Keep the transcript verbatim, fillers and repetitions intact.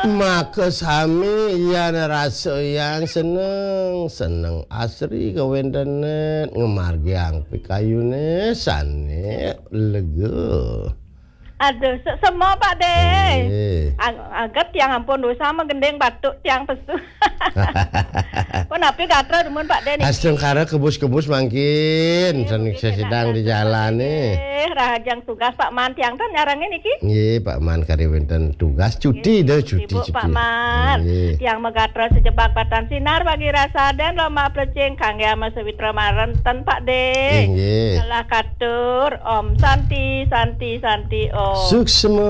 Maka sami yan rasa yang seneng seneng asri kawendene ngemargi ang pikayune sane lega. Aduh, se- semua Pak De. Eh. Ag- Agak tiang ampun dosa menggendeng batuk tiang pesu. Pun api katra demun Pak De niki. Astung kara kebus-kebus mangkin sanik sedang di jalan nih. Eh, rahajang tugas Pak Man tiang tan nyarangnya niki. Nggih, Pak Man kari wonten tugas cuti deh cuti Sibuk cuti. Pak Man. Nggih. Tiang megatra sejebak batan sinar bagi rasa dan loma plecing kangge ama sewitra marenten Pak De. Nggih. Salah katur Om Santi Santi Santi Om. Suksema